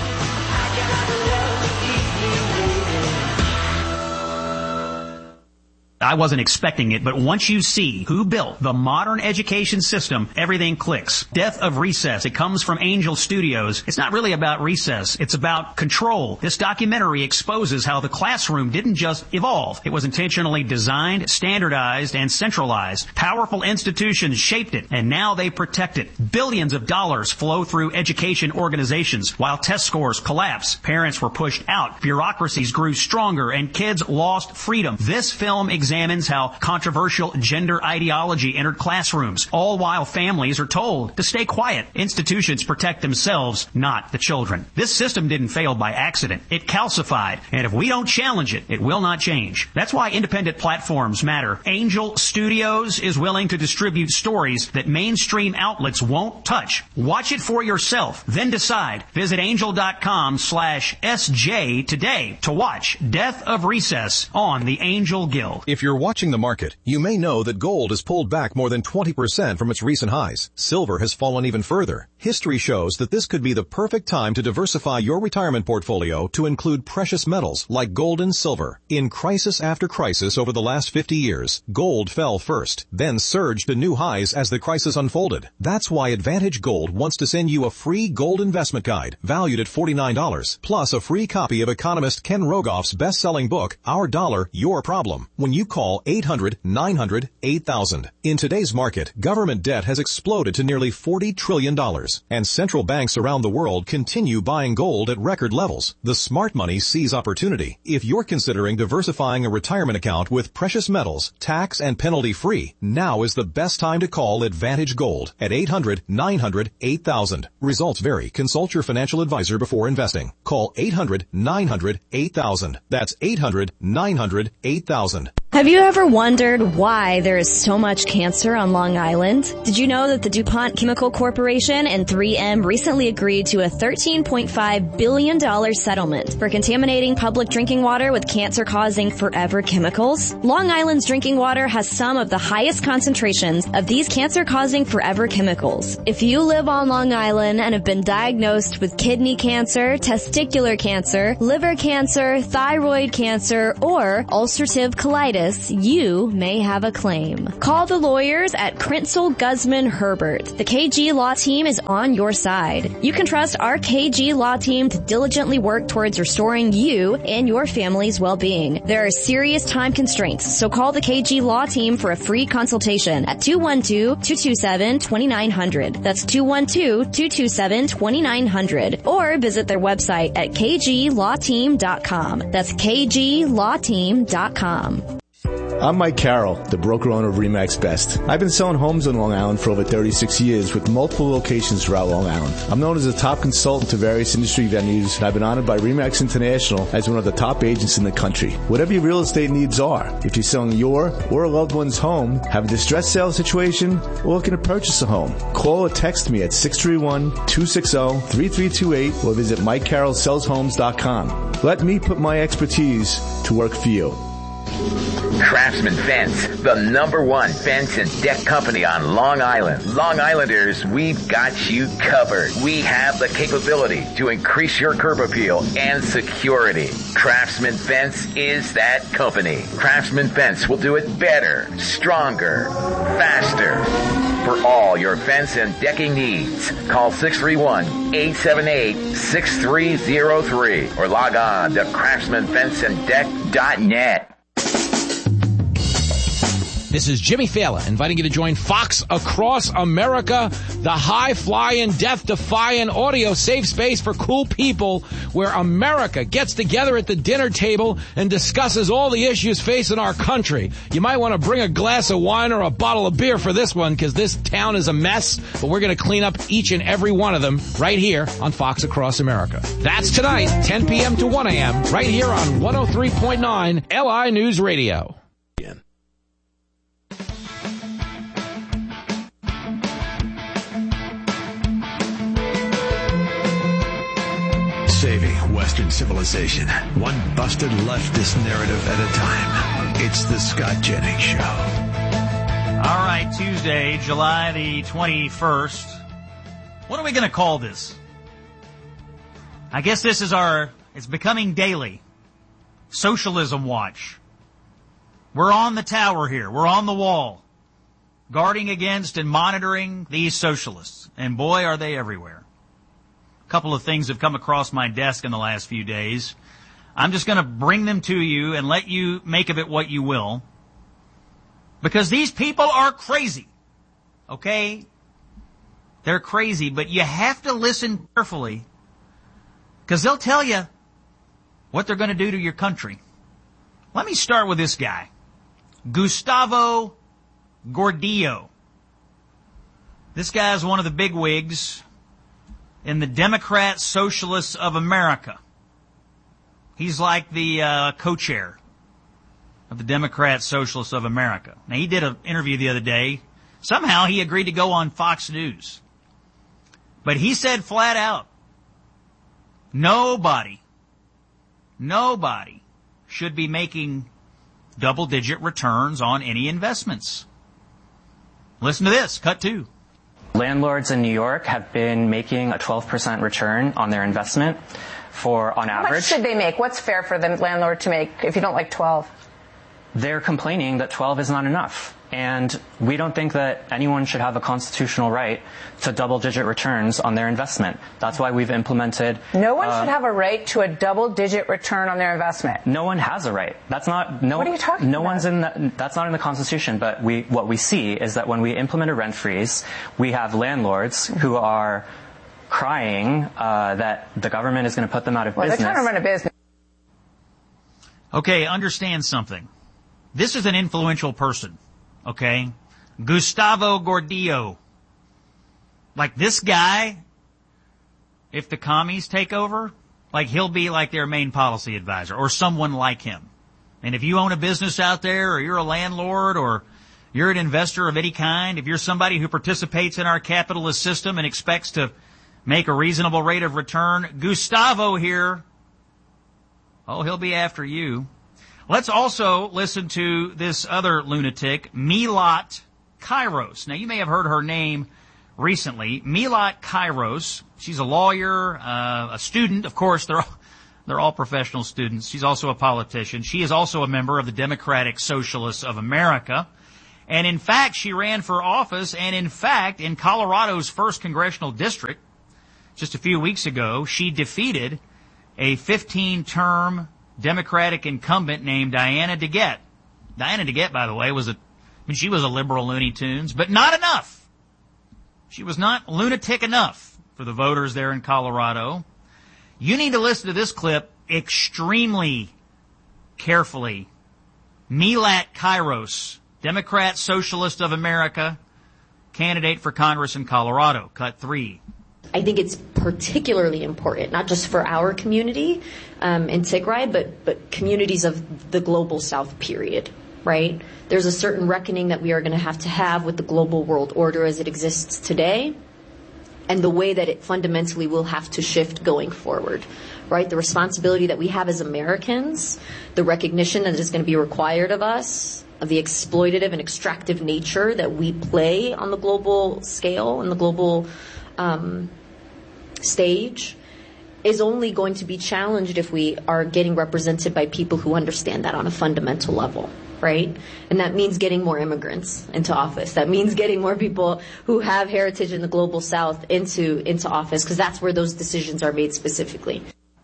I wasn't expecting it, but once you see who built the modern education system, everything clicks. Death of Recess. It comes from Angel Studios. It's not really about recess. It's about control. This documentary exposes how the classroom didn't just evolve. It was intentionally designed, standardized, and centralized. Powerful institutions shaped it, and now they protect it. Billions of dollars flow through education organizations. While test scores collapse, parents were pushed out, bureaucracies grew stronger, and kids lost freedom. This film examines how controversial gender ideology entered classrooms, all while families are told to stay quiet. Institutions protect themselves, not the children. This system didn't fail by accident. It calcified, and if we don't challenge it, it will not change. That's why independent platforms matter. Angel Studios is willing to distribute stories that mainstream outlets won't touch. Watch it for yourself, then decide. Visit angel.com/SJ today to watch Death of Recess on the Angel Guild. If you're watching the market, you may know that gold has pulled back more than 20% from its recent highs. Silver has fallen even further. History shows that this could be the perfect time to diversify your retirement portfolio to include precious metals like gold and silver. In crisis after crisis over the last 50 years, gold fell first, then surged to new highs as the crisis unfolded. That's why Advantage Gold wants to send you a free gold investment guide valued at $49, plus a free copy of economist Ken Rogoff's best-selling book, Our Dollar, Your Problem, when you call 800-900-8000. In today's market, government debt has exploded to nearly $40 trillion, and central banks around the world continue buying gold at record levels. The smart money sees opportunity. If you're considering diversifying a retirement account with precious metals, tax and penalty free, now is the best time to call Advantage Gold at 800-900-8000. Results vary. Consult your financial advisor before investing. Call 800-900-8000. That's 800-900-8000. Have you ever wondered why there is so much cancer on Long Island? Did you know that the DuPont Chemical Corporation and 3M recently agreed to a $13.5 billion settlement for contaminating public drinking water with cancer-causing forever chemicals? Long Island's drinking water has some of the highest concentrations of these cancer-causing forever chemicals. If you live on Long Island and have been diagnosed with kidney cancer, testicular cancer, liver cancer, thyroid cancer, or ulcerative colitis, you may have a claim. Call the lawyers at Krinsel Guzman Herbert. The KG Law Team is on your side. You can trust our KG Law Team to diligently work towards restoring you and your family's well-being. There are serious time constraints, so call the KG Law Team for a free consultation at 212-227-2900. That's 212-227-2900. Or visit their website at kglawteam.com. That's kglawteam.com. I'm Mike Carroll, the broker-owner of RE/MAX Best. I've been selling homes on Long Island for over 36 years with multiple locations throughout Long Island. I'm known as a top consultant to various industry venues, and I've been honored by RE/MAX International as one of the top agents in the country. Whatever your real estate needs are, if you're selling your or a loved one's home, have a distressed sale situation, or looking to purchase a home, call or text me at 631-260-3328 or visit MikeCarrollSellsHomes.com. Let me put my expertise to work for you. Craftsman Fence, the #1 fence and deck company on Long Island. Long Islanders, we've got you covered. We have the capability to increase your curb appeal and security. Craftsman Fence is that company. Craftsman Fence will do it better, stronger, faster. For all your fence and decking needs, call 631-878-6303 or log on to craftsmanfenceanddeck.net. This is Jimmy Fallon inviting you to join Fox Across America, the high-flying, death-defying audio safe space for cool people where America gets together at the dinner table and discusses all the issues facing our country. You might want to bring a glass of wine or a bottle of beer for this one because this town is a mess, but we're going to clean up each and every one of them right here on Fox Across America. That's tonight, 10 p.m. to 1 a.m., right here on 103.9 LI News Radio. Saving Western civilization, one busted leftist narrative at a time. It's the Scott Jennings Show. All right, Tuesday, July the 21st. What are we going to call this? I guess this is it's becoming daily. Socialism Watch. We're on the tower here. We're on the wall. Guarding against and monitoring these socialists. And boy, are they everywhere. A couple of things have come across my desk in the last few days. I'm just going to bring them to you and let you make of it what you will. Because these people are crazy. Okay? They're crazy, but you have to listen carefully. Because they'll tell you what they're going to do to your country. Let me start with this guy. Gustavo Gordillo. This guy is one of the bigwigs in the Democrat Socialists of America. He's like the co-chair of the Democrat Socialists of America. Now, he did an interview the other day. Somehow he agreed to go on Fox News. But he said flat out, nobody should be making double-digit returns on any investments. Listen to this, cut 2. Landlords in New York have been making a 12% return on their investment on average. How much should they make? What's fair for the landlord to make if you don't like 12? They're complaining that 12 is not enough. And we don't think that anyone should have a constitutional right to double-digit returns on their investment. That's why we've implemented... No one should have a right to a double-digit return on their investment. No one has a right. That's not... No, what are you talking about? That's not in the Constitution, but what we see is that when we implement a rent freeze, we have landlords who are crying that the government is going to put them out of business. They're trying to run a business. Okay, understand something. This is an influential person. Okay? Gustavo Gordillo. Like this guy, if the commies take over, like he'll be like their main policy advisor or someone like him. And if you own a business out there, or you're a landlord, or you're an investor of any kind, if you're somebody who participates in our capitalist system and expects to make a reasonable rate of return, Gustavo here, oh, he'll be after you. Let's also listen to this other lunatic, Milat Kairos. Now, you may have heard her name recently. Milat Kairos. She's a lawyer, a student. Of course, they're all professional students. She's also a politician. She is also a member of the Democratic Socialists of America. And in fact, she ran for office. And in fact, in Colorado's 1st Congressional District, just a few weeks ago, she defeated a 15-term Democratic incumbent named Diana DeGette. Diana DeGette, by the way, she was a liberal Looney Tunes, but not enough. She was not lunatic enough for the voters there in Colorado. You need to listen to this clip extremely carefully. Milat Kairos, Democrat Socialist of America, candidate for Congress in Colorado. Cut 3. I think it's particularly important, not just for our community in Tigray, but communities of the global South, period, right? There's a certain reckoning that we are going to have with the global world order as it exists today, and the way that it fundamentally will have to shift going forward, right? The responsibility that we have as Americans, the recognition that is going to be required of us, of the exploitative and extractive nature that we play on the global scale and the global stage, is only going to be challenged if we are getting represented by people who understand that on a fundamental level, right? And that means getting more immigrants into office. That means getting more people who have heritage in the global South into office, because that's where those decisions are made specifically.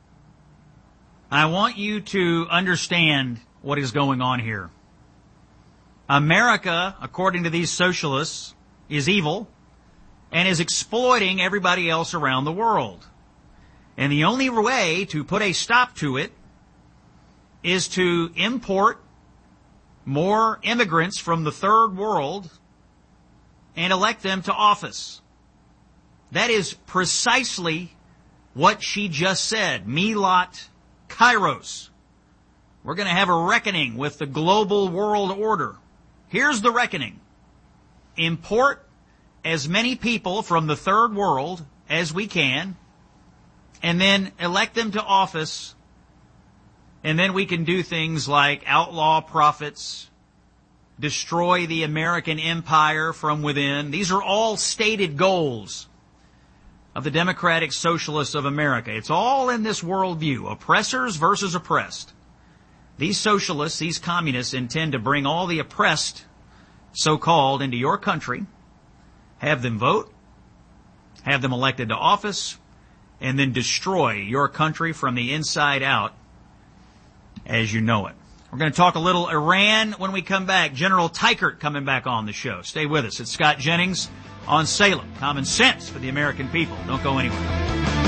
I want you to understand what is going on here. America, according to these socialists, is evil and is exploiting everybody else around the world. And the only way to put a stop to it is to import more immigrants from the third world and elect them to office. That is precisely what she just said. Milat Kairos. We're going to have a reckoning with the global world order. Here's the reckoning. Import as many people from the third world as we can, and then elect them to office, and then we can do things like outlaw profits, destroy the American empire from within. These are all stated goals of the Democratic Socialists of America. It's all in this worldview, oppressors versus oppressed. These socialists, these communists, intend to bring all the oppressed, so-called, into your country, have them vote, have them elected to office, and then destroy your country from the inside out as you know it. We're going to talk a little Iran when we come back. General Teichert coming back on the show. Stay with us. It's Scott Jennings on Salem. Common sense for the American people. Don't go anywhere.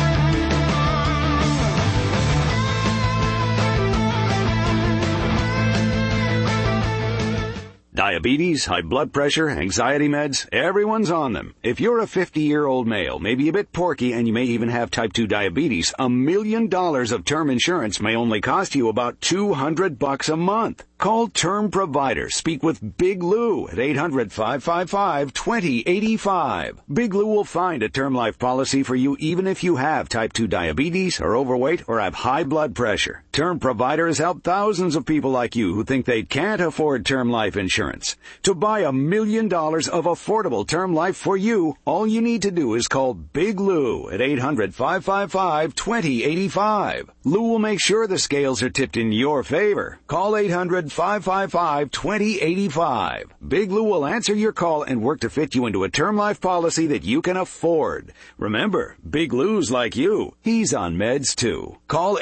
Diabetes, high blood pressure, anxiety meds, everyone's on them. If you're a 50-year-old male, maybe a bit porky, and you may even have type 2 diabetes, $1 million of term insurance may only cost you about $200 a month. Call Term Provider. Speak with Big Lou at 800-555-2085. Big Lou will find a term life policy for you even if you have type 2 diabetes, are overweight, or have high blood pressure. Term Provider has helped thousands of people like you who think they can't afford term life insurance. To buy $1 million of affordable term life for you, all you need to do is call Big Lou at 800-555-2085. Lou will make sure the scales are tipped in your favor. Call 800-555-2085. Big Lou will answer your call and work to fit you into a term life policy that you can afford. Remember, Big Lou's like you. He's on meds too. Call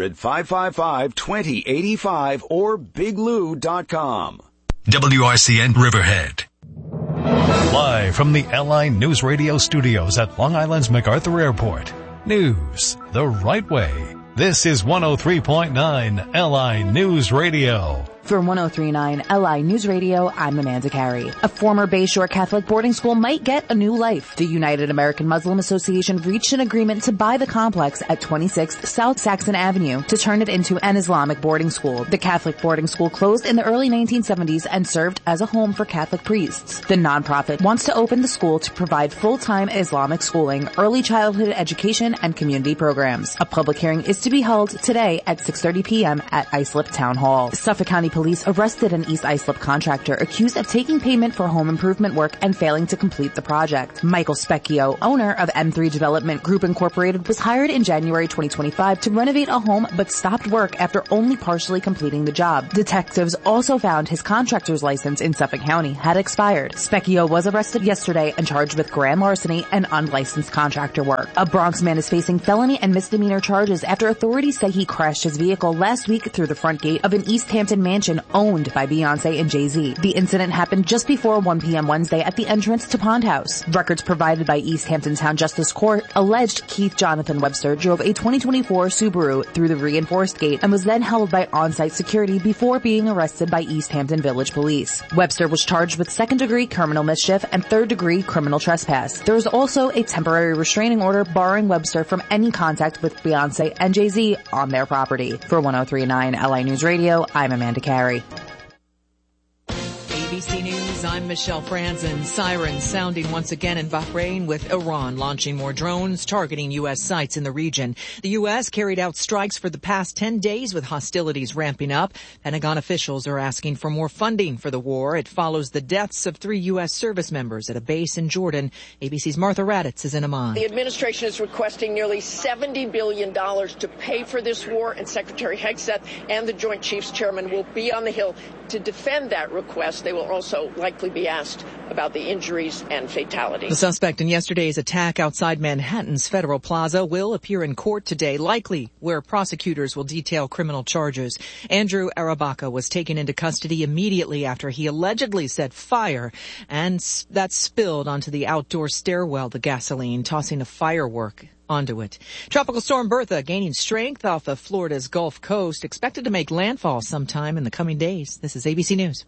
800-555-2085 or biglou.com. WRCN Riverhead. Live from the LI News Radio studios at Long Island's MacArthur Airport. News the right way. This is 103.9 LI News Radio. For 103.9 LI News Radio, I'm Amanda Carey. A former Bayshore Catholic boarding school might get a new life. The United American Muslim Association reached an agreement to buy the complex at 26th South Saxon Avenue to turn it into an Islamic boarding school. The Catholic boarding school closed in the early 1970s and served as a home for Catholic priests. The nonprofit wants to open the school to provide full-time Islamic schooling, early childhood education, and community programs. A public hearing is to be held today at 6:30 p.m. at Islip Town Hall. Suffolk County Police arrested an East Islip contractor accused of taking payment for home improvement work and failing to complete the project. Michael Specchio, owner of M3 Development Group Incorporated, was hired in January 2025 to renovate a home but stopped work after only partially completing the job. Detectives also found his contractor's license in Suffolk County had expired. Specchio was arrested yesterday and charged with grand larceny and unlicensed contractor work. A Bronx man is facing felony and misdemeanor charges after authorities say he crashed his vehicle last week through the front gate of an East Hampton mansion owned by Beyonce and Jay-Z. The incident happened just before 1 p.m. Wednesday at the entrance to Pond House. Records provided by East Hampton Town Justice Court alleged Keith Jonathan Webster drove a 2024 Subaru through the reinforced gate and was then held by on-site security before being arrested by East Hampton Village Police. Webster was charged with second-degree criminal mischief and third-degree criminal trespass. There was also a temporary restraining order barring Webster from any contact with Beyonce and Jay-Z on their property. For 103.9 LI News Radio, I'm Amanda Carey. ABC News, I'm Michelle Franzen. Sirens sounding once again in Bahrain with Iran launching more drones targeting U.S. sites in the region. The U.S. carried out strikes for the past 10 days with hostilities ramping up. Pentagon officials are asking for more funding for the war. It follows the deaths of 3 U.S. service members at a base in Jordan. ABC's Martha Raddatz is in Amman. The administration is requesting nearly $70 billion to pay for this war, and Secretary Hegseth and the Joint Chiefs Chairman will be on the Hill to defend that request. They will also likely be asked about the injuries and fatalities. The suspect in yesterday's attack outside Manhattan's Federal Plaza will appear in court today, likely where prosecutors will detail criminal charges. Andrew Arabaka was taken into custody immediately after he allegedly set fire, and that spilled onto the outdoor stairwell, the gasoline, tossing a firework onto it. Tropical storm Bertha gaining strength off of Florida's Gulf Coast, expected to make landfall sometime in the coming days. This is ABC News.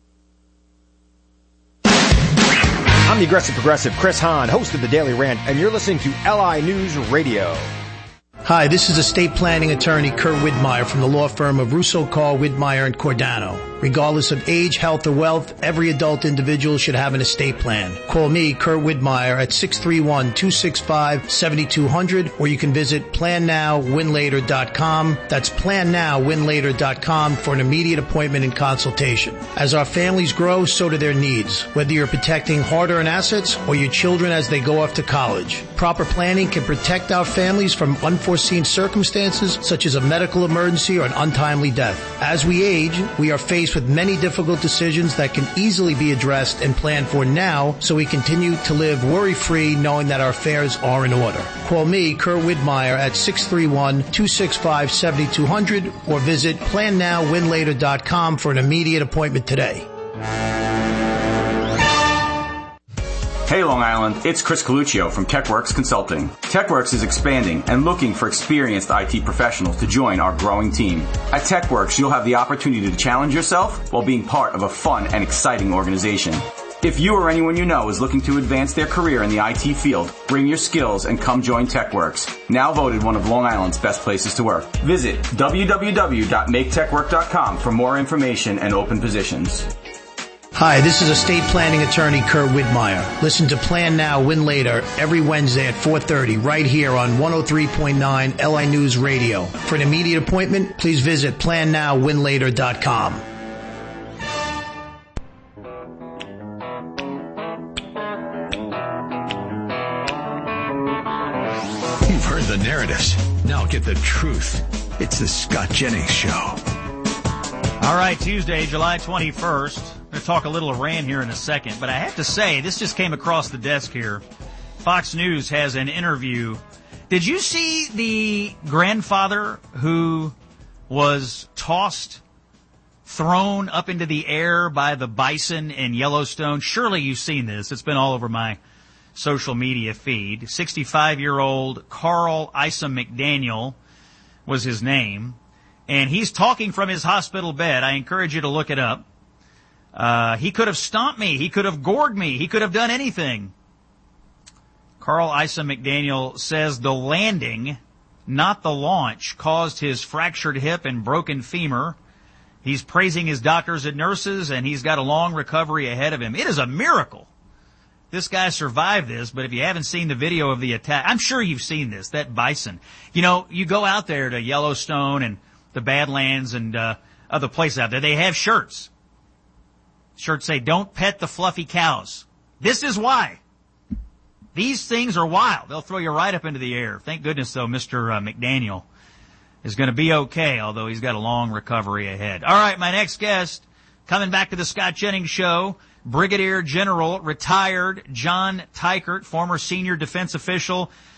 I'm the Aggressive Progressive Chris Hahn, host of the Daily Rant, and you're listening to LI News Radio. Hi, this is estate planning attorney Kurt Widmeyer from the law firm of Russo, Carl, Widmeyer, and Cordano. Regardless of age, health, or wealth, every adult individual should have an estate plan. Call me, Kurt Widmeyer, at 631-265-7200, or you can visit PlanNowWinLater.com. That's PlanNowWinLater.com for an immediate appointment and consultation. As our families grow, so do their needs, whether you're protecting hard-earned assets or your children as they go off to college. Proper planning can protect our families from unforeseen circumstances, such as a medical emergency or an untimely death. As we age, we are faced with many difficult decisions that can easily be addressed and planned for now, so we continue to live worry-free knowing that our affairs are in order. Call me, Kurt Widmeyer, at 631-265-7200 or visit PlanNowWinLater.com for an immediate appointment today. Hey Long Island, it's Chris Coluccio from TechWorks Consulting. TechWorks is expanding and looking for experienced IT professionals to join our growing team. At TechWorks, you'll have the opportunity to challenge yourself while being part of a fun and exciting organization. If you or anyone you know is looking to advance their career in the IT field, bring your skills and come join TechWorks, now voted one of Long Island's best places to work. Visit www.maketechwork.com for more information and open positions. Hi, this is estate planning attorney Kurt Widmeyer. Listen to Plan Now, Win Later every Wednesday at 4:30 right here on 103.9 LI News Radio. For an immediate appointment, please visit PlanNowWinLater.com. You've heard the narratives. Now get the truth. It's the Scott Jennings Show. All right, Tuesday, July 21st. I'm going to talk a little Iran here in a second, but I have to say, this just came across the desk here. Fox News has an interview. Did you see the grandfather who was thrown up into the air by the bison in Yellowstone? Surely you've seen this. It's been all over my social media feed. 65-year-old Carl Issa McDaniel was his name. And he's talking from his hospital bed. I encourage you to look it up. He could have stomped me. He could have gored me. He could have done anything. Carl Issa McDaniel says the landing, not the launch, caused his fractured hip and broken femur. He's praising his doctors and nurses, and he's got a long recovery ahead of him. It is a miracle this guy survived this, but if you haven't seen the video of the attack, I'm sure you've seen this, that bison. You know, you go out there to Yellowstone and the Badlands and other places out there, they have shirts. Shirts say, don't pet the fluffy cows. This is why. These things are wild. They'll throw you right up into the air. Thank goodness, though, Mr. McDaniel is going to be okay, although he's got a long recovery ahead. All right, my next guest, coming back to the Scott Jennings Show, Brigadier General, retired John Teichert, former senior defense official,